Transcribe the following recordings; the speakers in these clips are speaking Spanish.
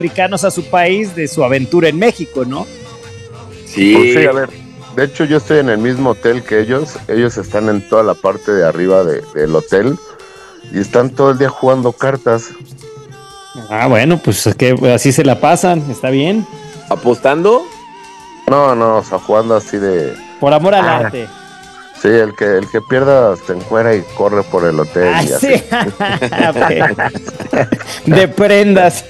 africanos a su país de su aventura en México, ¿no? Sí. Pues sí, a ver, de hecho yo estoy en el mismo hotel que ellos están en toda la parte de arriba del hotel y están todo el día jugando cartas. Ah, bueno, pues es que así se la pasan, está bien. ¿Apostando? No, o sea, jugando así de... Por amor al arte. Sí, el que pierda se encuera y corre por el hotel. Ah, y sí. así. De prendas.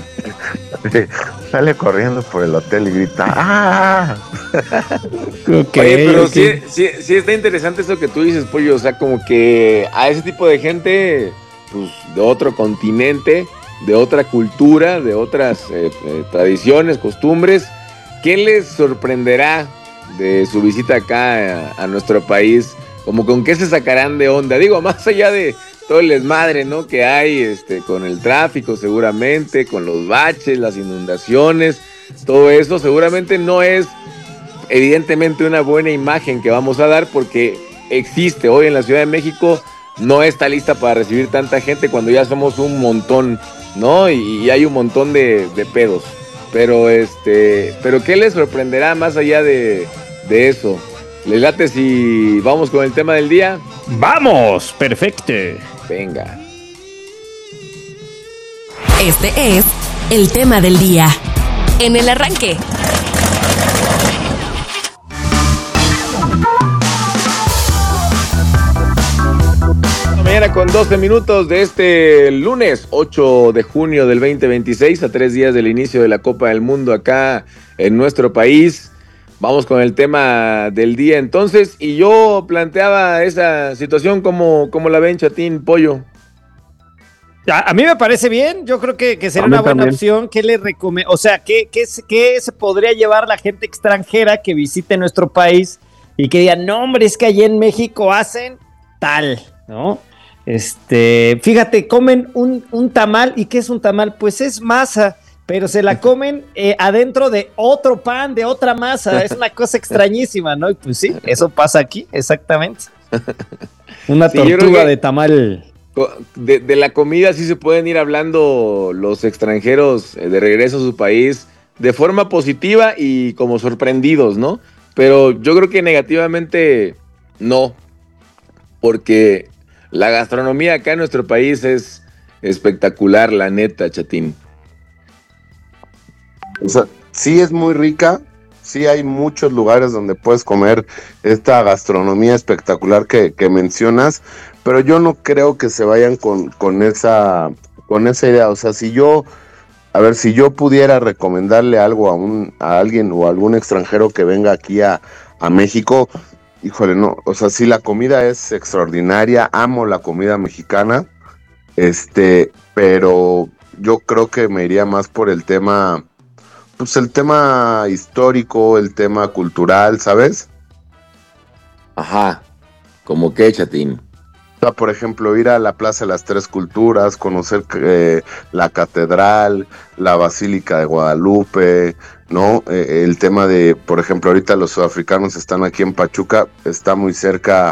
Sale corriendo por el hotel y grita ¡ah! Oye, pero okay. Sí está interesante eso que tú dices, Pollo. O sea, como que a ese tipo de gente, pues, de otro continente, de otra cultura, de otras tradiciones, costumbres, ¿qué les sorprenderá de su visita acá a nuestro país? Como con qué se sacarán de onda, digo, más allá de todo el desmadre, ¿no? Que hay con el tráfico seguramente, con los baches, las inundaciones, todo eso seguramente no es evidentemente una buena imagen que vamos a dar, porque existe hoy en la Ciudad de México, no está lista para recibir tanta gente cuando ya somos un montón, ¿no? Y hay un montón de pedos. Pero ¿qué les sorprenderá más allá de eso? ¿Les late si vamos con el tema del día? ¡Vamos! ¡Perfecto! Venga. Este es el tema del día. En el arranque. Mañana con 12 minutos de este lunes 8 de junio del 2026, a 3 días del inicio de la Copa del Mundo acá en nuestro país. Vamos con el tema del día entonces, y yo planteaba esa situación como la ven, Chatín, Pollo. A mí me parece bien, yo creo que sería una buena opción. ¿Qué le recomiendo? O sea, ¿qué se podría llevar la gente extranjera que visite nuestro país y que diga, no hombre, es que allá en México hacen tal, ¿no? Fíjate, comen un tamal. ¿Y qué es un tamal? Pues es masa, pero se la comen adentro de otro pan, de otra masa. Es una cosa extrañísima, ¿no? Y pues sí, eso pasa aquí, exactamente. Una tortuga de tamal. De la comida sí se pueden ir hablando los extranjeros de regreso a su país de forma positiva y como sorprendidos, ¿no? Pero yo creo que negativamente no, porque la gastronomía acá en nuestro país es espectacular, la neta, Chatín. O sea, sí es muy rica, sí hay muchos lugares donde puedes comer esta gastronomía espectacular que mencionas, pero yo no creo que se vayan con esa idea. O sea, si yo pudiera recomendarle algo a alguien o a algún extranjero que venga aquí a México, híjole, no, o sea, sí, la comida es extraordinaria, amo la comida mexicana, pero yo creo que me iría más por el tema, pues el tema histórico, el tema cultural, ¿sabes? Ajá, ¿cómo qué, Chatín? O sea, por ejemplo, ir a la Plaza de las Tres Culturas, conocer la catedral, la Basílica de Guadalupe, ¿no? El tema de, por ejemplo, ahorita los sudafricanos están aquí en Pachuca, está muy cerca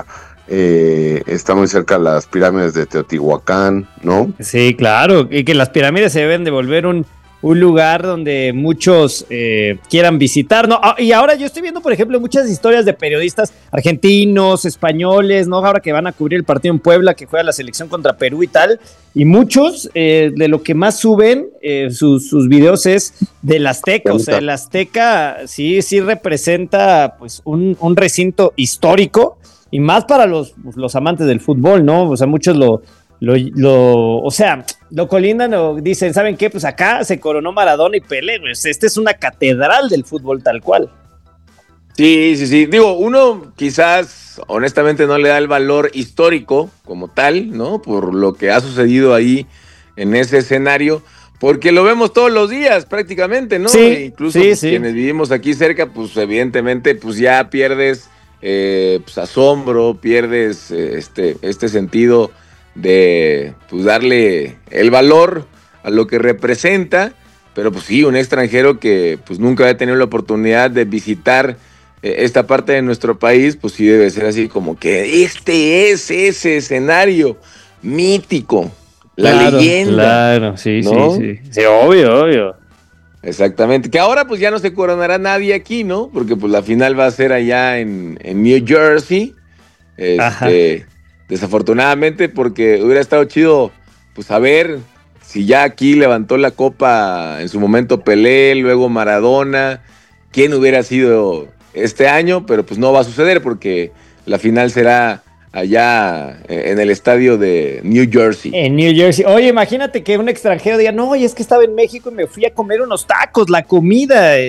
las pirámides de Teotihuacán, ¿no? Sí, claro, y que las pirámides se deben de volver un lugar donde muchos quieran visitar, ¿no? Y ahora yo estoy viendo, por ejemplo, muchas historias de periodistas argentinos, españoles, ¿no? Ahora que van a cubrir el partido en Puebla, que juega la selección contra Perú y tal, y muchos de lo que más suben sus videos es del Azteca. O sea, el Azteca sí representa pues un recinto histórico, y más para los amantes del fútbol, ¿no? O sea, muchos lo colindan o dicen, ¿saben qué? Pues acá se coronó Maradona y Pelé, pues es una catedral del fútbol tal cual. Sí. Digo, uno quizás honestamente no le da el valor histórico como tal, ¿no? Por lo que ha sucedido ahí en ese escenario, porque lo vemos todos los días prácticamente, ¿no? Sí, incluso quienes vivimos aquí cerca, pues evidentemente pues ya pierdes pues asombro, pierdes este sentido de pues darle el valor a lo que representa, pero pues sí, un extranjero que pues nunca había tenido la oportunidad de visitar esta parte de nuestro país, pues sí debe ser así como que este es ese escenario mítico, la leyenda. Claro, sí, ¿no? sí, obvio. Exactamente, que ahora pues ya no se coronará nadie aquí, ¿no? Porque pues la final va a ser allá en New Jersey. Desafortunadamente, porque hubiera estado chido, pues a ver si ya aquí levantó la copa en su momento Pelé, luego Maradona, quién hubiera sido este año, pero pues no va a suceder porque la final será allá en el estadio de New Jersey. En New Jersey. Oye, imagínate que un extranjero diga, no, es que estaba en México y me fui a comer unos tacos, la comida,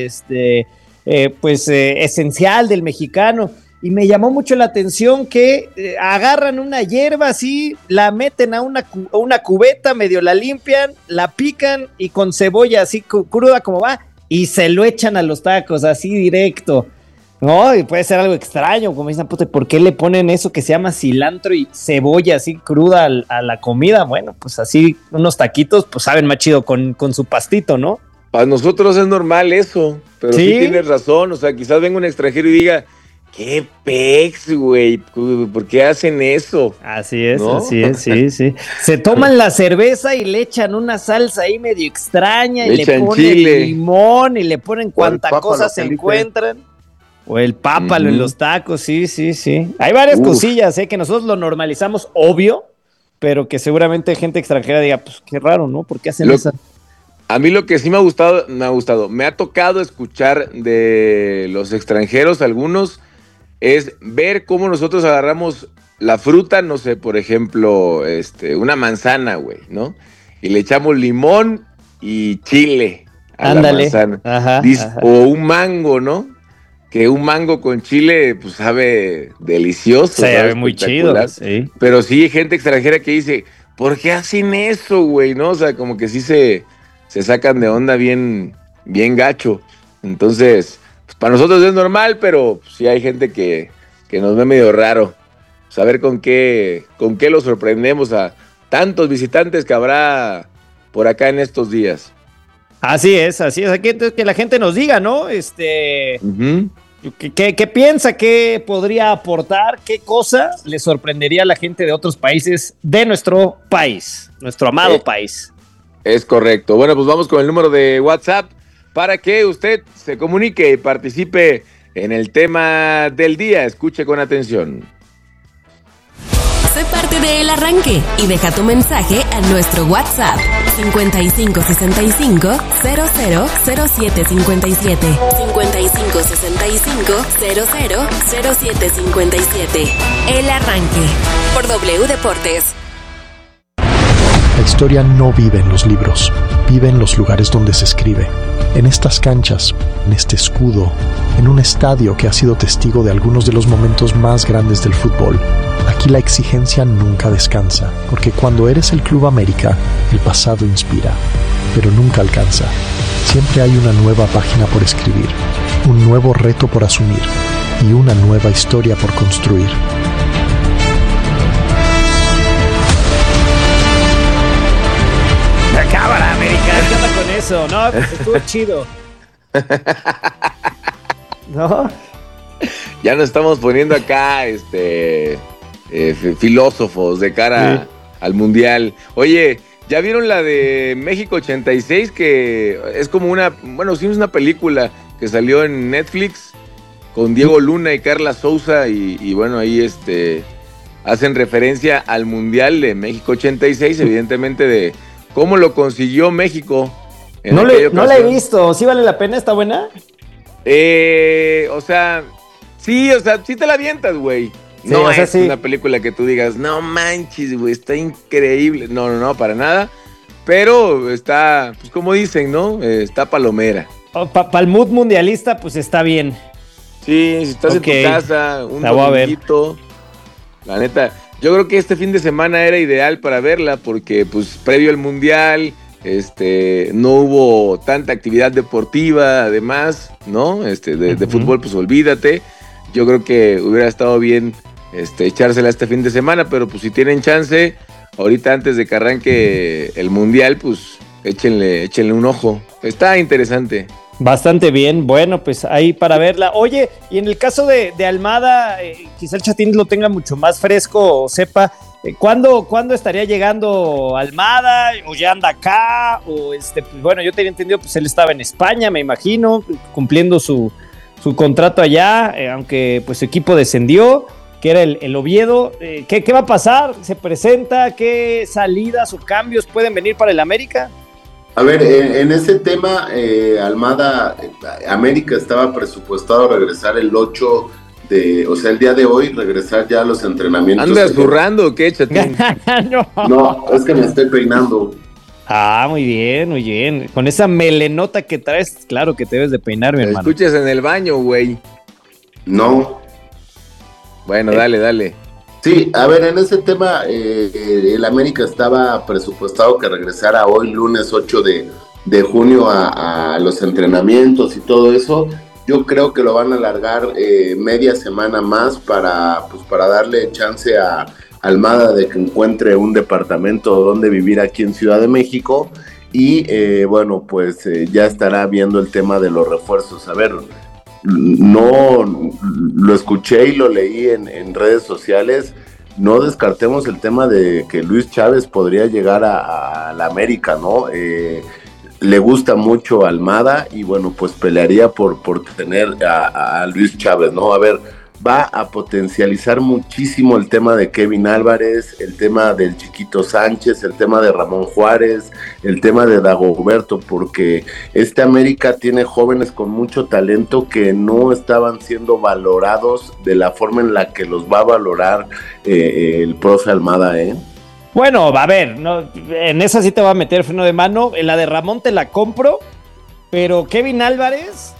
esencial del mexicano. Y me llamó mucho la atención que agarran una hierba así, la meten a una cubeta, medio la limpian, la pican y con cebolla así cruda como va, y se lo echan a los tacos así directo. No, y puede ser algo extraño, como dicen, puta, ¿por qué le ponen eso que se llama cilantro y cebolla así cruda a la comida? Bueno, pues así unos taquitos, pues saben más chido con su pastito, ¿no? Para nosotros es normal eso, pero sí tienes razón, o sea, quizás venga un extranjero y diga, ¡qué pex, güey! ¿Por qué hacen eso? Así es, ¿no? Así es, sí. Se toman la cerveza y le echan una salsa ahí medio extraña y le ponen chile, limón y le ponen cuanta cosa se encuentran. O el pápalo en los tacos, sí. Hay varias cosillas, que nosotros lo normalizamos, obvio, pero que seguramente gente extranjera diga, pues qué raro, ¿no? ¿Por qué hacen eso? A mí lo que sí me ha gustado, me ha tocado escuchar de los extranjeros, algunos, es ver cómo nosotros agarramos la fruta, no sé, por ejemplo, una manzana, güey, ¿no? Y le echamos limón y chile a la manzana. Ajá. O un mango, ¿no? Que un mango con chile, pues sabe delicioso. Sabe muy chido, sí. Pero sí hay gente extranjera que dice, ¿por qué hacen eso, güey? ¿No? O sea, como que sí se sacan de onda bien gacho. Entonces, pues para nosotros es normal, pero sí hay gente que nos ve medio raro. Saber con qué lo sorprendemos a tantos visitantes que habrá por acá en estos días. Así es. Aquí entonces que la gente nos diga, ¿no? ¿Qué piensa? ¿Qué podría aportar? ¿Qué cosa le sorprendería a la gente de otros países de nuestro país? Nuestro amado país. Es correcto. Bueno, pues vamos con el número de WhatsApp para que usted se comunique y participe en el tema del día. Escuche con atención. Sé parte de El Arranque y deja tu mensaje a nuestro WhatsApp 5565 000757 5565 000757. El Arranque por W Deportes. La historia no vive en los libros, vive en los lugares donde se escribe, en estas canchas, en este escudo, en un estadio que ha sido testigo de algunos de los momentos más grandes del fútbol. Aquí la exigencia nunca descansa, porque cuando eres el Club América, el pasado inspira, pero nunca alcanza. Siempre hay una nueva página por escribir, un nuevo reto por asumir y una nueva historia por construir. Cámara, América, ¿qué onda con eso? No, pues estuvo chido. ¿No? Ya nos estamos poniendo acá, filósofos de cara al Mundial. Oye, ¿ya vieron la de México 86? Que es como es una película que salió en Netflix con Diego Luna y Carla Souza y bueno, ahí hacen referencia al Mundial de México 86, evidentemente de cómo lo consiguió México. No la he visto. ¿Sí vale la pena? ¿Está buena? Sí te la avientas, güey. Sí, no es una película que tú digas, no manches, güey, está increíble. No, para nada. Pero está, pues como dicen, ¿no? Está palomera. Para el mood mundialista, pues está bien. Sí, si estás en tu casa, un dominguito, la neta, yo creo que este fin de semana era ideal para verla porque, pues, previo al Mundial, no hubo tanta actividad deportiva, además, ¿no? De fútbol, pues olvídate. Yo creo que hubiera estado bien, echársela este fin de semana, pero pues si tienen chance, ahorita antes de que arranque el Mundial, pues échenle un ojo. Está interesante. Bastante bien, bueno, pues ahí para verla. Oye, y en el caso de Almada, quizá el Chatín lo tenga mucho más fresco o sepa, ¿Cuándo estaría llegando Almada? ¿O ya anda acá? O pues, bueno, yo tenía entendido, pues él estaba en España, me imagino, cumpliendo su contrato allá, aunque pues su equipo descendió, que era el Oviedo. ¿Qué va a pasar? ¿Se presenta? ¿Qué salidas o cambios pueden venir para el América? A ver, en ese tema, Almada, América estaba presupuestado regresar el 8 o sea, el día de hoy, regresar ya a los entrenamientos. ¿Andas zurrando o qué, Chatín? No, es que me estoy peinando. Ah, muy bien, muy bien. Con esa melenota que traes, claro que te debes de peinar, mi hermano. Escuches en el baño, güey. No. Bueno, dale. Sí, a ver, en ese tema, el América estaba presupuestado que regresara hoy, lunes 8 de junio, a los entrenamientos y todo eso. Yo creo que lo van a alargar media semana más para darle chance a Almada de que encuentre un departamento donde vivir aquí en Ciudad de México y bueno, pues ya estará viendo el tema de los refuerzos. A ver, no lo escuché y lo leí en redes sociales. No descartemos el tema de que Luis Chávez podría llegar a la América, ¿no? Le gusta mucho Almada y bueno, pues pelearía por tener a Luis Chávez, ¿no? A ver, va a potencializar muchísimo el tema de Kevin Álvarez, el tema del Chiquito Sánchez, el tema de Ramón Juárez, el tema de Dagoberto, porque América tiene jóvenes con mucho talento que no estaban siendo valorados de la forma en la que los va a valorar el profe Almada, ¿eh? Bueno, a ver, no, en esa sí te va a meter freno de mano. En la de Ramón te la compro, pero Kevin Álvarez,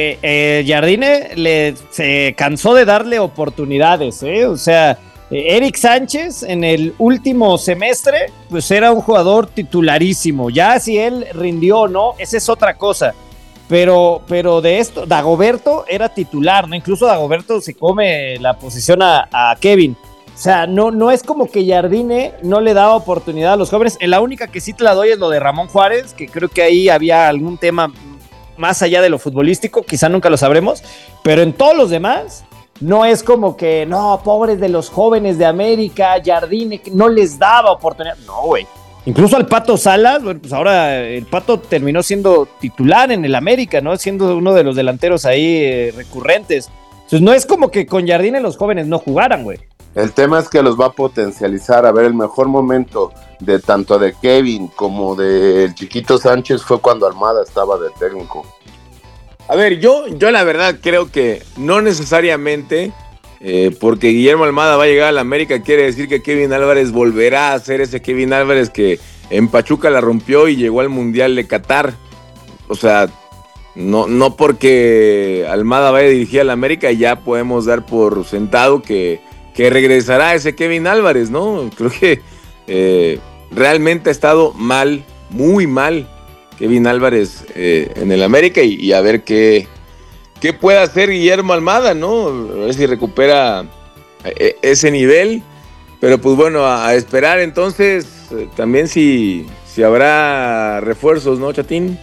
Jardine se cansó de darle oportunidades, ¿eh? O sea, Eric Sánchez en el último semestre, pues era un jugador titularísimo. Ya si él rindió o no, esa es otra cosa. Pero de esto, Dagoberto era titular, ¿no? Incluso Dagoberto se come la posición a Kevin. O sea, no es como que Jardine no le daba oportunidad a los jóvenes. La única que sí te la doy es lo de Ramón Juárez, que creo que ahí había algún tema más allá de lo futbolístico, quizá nunca lo sabremos, pero en todos los demás no es como que, no, pobres de los jóvenes de América, Jardine, que no les daba oportunidad. No, güey. Incluso al Pato Salas, bueno, pues ahora el Pato terminó siendo titular en el América, ¿no? Siendo uno de los delanteros ahí recurrentes. Entonces no es como que con Jardine los jóvenes no jugaran, güey. El tema es que los va a potencializar. A ver, el mejor momento de tanto de Kevin como del Chiquito Sánchez fue cuando Almada estaba de técnico. A ver, yo la verdad creo que no necesariamente porque Guillermo Almada va a llegar a la América quiere decir que Kevin Álvarez volverá a ser ese Kevin Álvarez que en Pachuca la rompió y llegó al Mundial de Qatar. O sea, no porque Almada vaya a dirigir a la América ya podemos dar por sentado que regresará ese Kevin Álvarez, ¿no? Creo que realmente ha estado mal, muy mal Kevin Álvarez en el América y a ver qué puede hacer Guillermo Almada, ¿no? A ver si recupera ese nivel, pero pues bueno, a esperar entonces también si habrá refuerzos, ¿no, Chatín?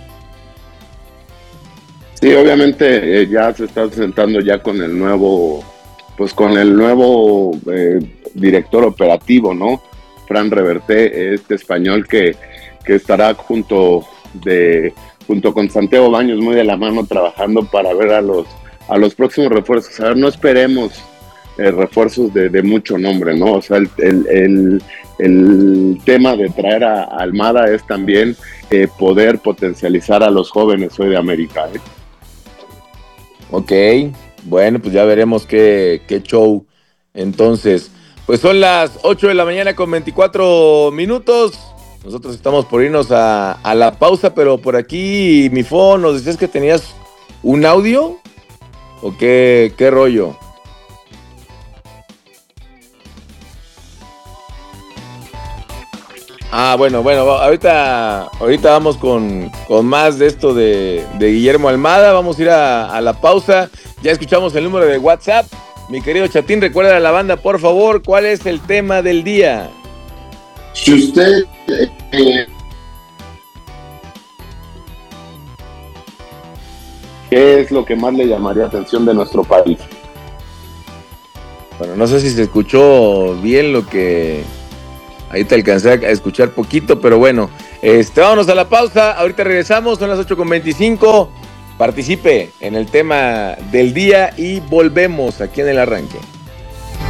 Sí, obviamente ya se está sentando ya con el nuevo director operativo, ¿no? Fran Reverte, este español que estará junto con Santiago Baños muy de la mano trabajando para ver a los próximos refuerzos. A ver, no esperemos refuerzos de mucho nombre, ¿no? O sea, el tema de traer a Almada es también poder potencializar a los jóvenes hoy de América, ¿eh? Ok. Bueno, pues ya veremos qué show. Entonces, pues son las 8 de la mañana con 24 minutos. Nosotros estamos por irnos a la pausa, pero por aquí, mi Fo, ¿nos decías que tenías un audio? ¿O qué rollo? Ah, bueno, ahorita vamos con más de esto de Guillermo Almada. Vamos a ir a la pausa. Ya escuchamos el número de WhatsApp. Mi querido Chatín, recuerda a la banda, por favor, ¿cuál es el tema del día? Si usted ¿qué es lo que más le llamaría atención de nuestro país? Bueno, no sé si se escuchó bien lo que Ahí te alcancé a escuchar poquito, pero bueno. Vámonos a la pausa. Ahorita regresamos, son las 8:25. Participe en el tema del día y volvemos aquí en El Arranque.